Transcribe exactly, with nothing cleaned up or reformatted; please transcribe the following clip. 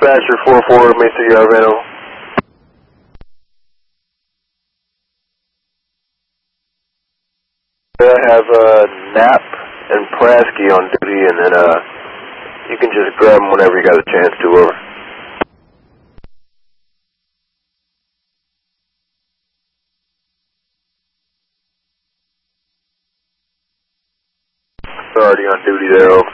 dispatcher four four, Mesa Yarvano. I have uh, Knapp and Prasky on duty, and then uh, you can just grab them whenever you got a chance to, over. They're already on duty there, over.